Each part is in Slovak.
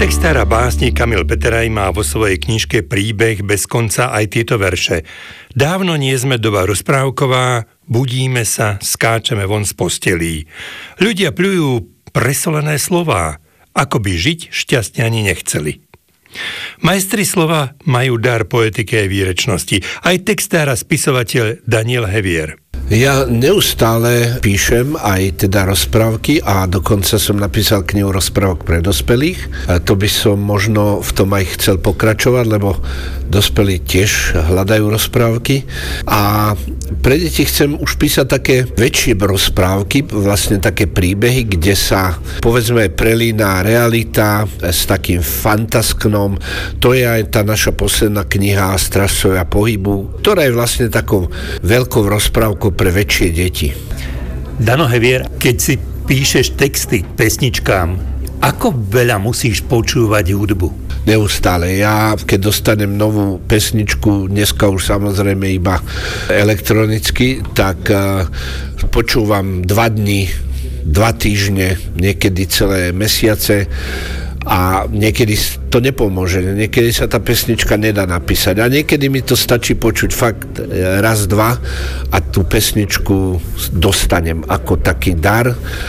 Textár a básnik Kamil Peteraj má vo svojej knižke Príbeh bez konca aj tieto verše. Dávno nie sme doba rozprávková, budíme sa, skáčeme von z postelí. Ľudia pľujú presolené slová, ako by žiť šťastne ani nechceli. Majstri slova majú dar poetike a výrečnosti. Aj textár a spisovateľ Daniel Hevier. Ja neustále píšem aj teda rozprávky a dokonca som napísal knihu rozprávok pre dospelých. A to by som možno v tom aj chcel pokračovať, lebo dospelí tiež hľadajú rozprávky. A pre deti chcem už písať také väčšie rozprávky, vlastne také príbehy, kde sa povedzme prelína realita s takým fantasknom. To je aj tá naša posledná kniha Strážcovia pohybu, ktorá je vlastne takou veľkou rozprávkou pre väčšie deti. Dano Hevier, keď si píšeš texty pesničkám, ako veľa musíš počúvať hudbu? Neustále. Ja, keď dostanem novú pesničku, dneska už samozrejme iba elektronicky, tak počúvam 2 dni, 2 týždne, niekedy celé mesiace. A niekedy to nepomôže, niekedy sa tá pesnička nedá napísať a niekedy mi to stačí počuť fakt raz, 2 a tú pesničku dostanem ako taký dar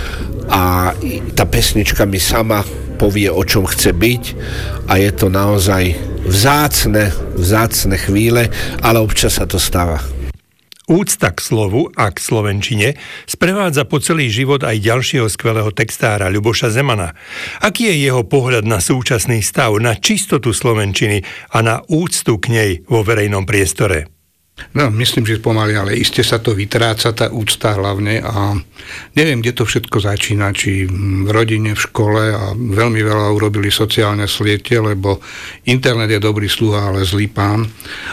a tá pesnička mi sama povie, o čom chce byť a je to naozaj vzácne chvíle, ale občas sa to stáva. Úcta k slovu a k slovenčine sprevádza po celý život aj ďalšieho skvelého textára Ľuboša Zemana. Aký je jeho pohľad na súčasný stav, na čistotu slovenčiny a na úctu k nej vo verejnom priestore? No, myslím, že pomaly, ale iste sa to vytráca, tá úcta hlavne a neviem, kde to všetko začína, či v rodine, v škole a veľmi veľa urobili sociálne siete, lebo internet je dobrý sluha, ale zlý pán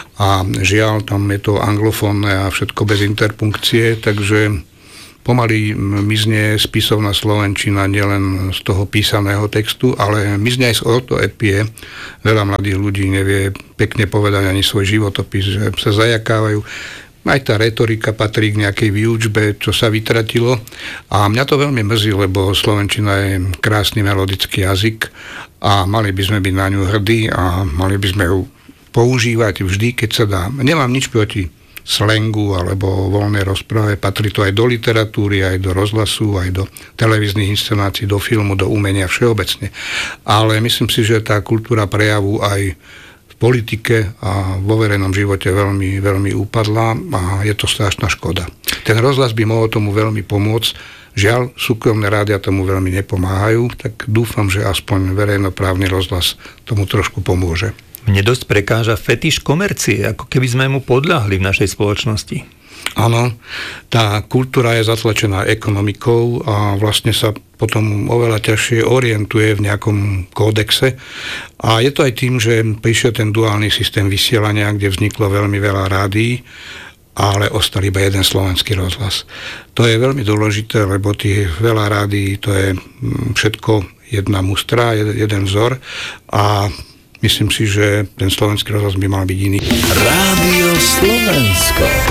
a žiaľ, tam je to anglofónne a všetko bez interpunkcie, takže pomaly mizne spisovná slovenčina nielen z toho písaného textu, ale mizne aj z ortoepie. Veľa mladých ľudí nevie pekne povedať ani svoj životopis, že sa zajakávajú. Aj tá retorika patrí k nejakej výučbe, čo sa vytratilo. A mňa to veľmi mrzí, lebo slovenčina je krásny melodický jazyk a mali by sme byť na ňu hrdí a mali by sme ju používať vždy, keď sa dá. Nemám nič proti slangu alebo voľnej rozprave, patrí to aj do literatúry, aj do rozhlasu, aj do televíznych inscenácií, do filmu, do umenia všeobecne. Ale myslím si, že tá kultúra prejavu aj v politike a vo verejnom živote veľmi, veľmi upadla a je to strašná škoda. Ten rozhlas by mohol tomu veľmi pomôcť. Žiaľ, súkromné rádia tomu veľmi nepomáhajú, tak dúfam, že aspoň verejnoprávny rozhlas tomu trošku pomôže. Mne dosť prekáža fetiš komercie, ako keby sme mu podľahli v našej spoločnosti. Áno, tá kultúra je zatlačená ekonomikou a vlastne sa potom oveľa ťažšie orientuje v nejakom kódexe. A je to aj tým, že prišiel ten duálny systém vysielania, kde vzniklo veľmi veľa rádií, ale ostal iba jeden slovenský rozhlas. To je veľmi dôležité, lebo tých veľa rádií, to je všetko jedna mustra, jeden vzor a myslím si, že ten slovenský rozhlas by mal byť iný. Rádio Slovensko.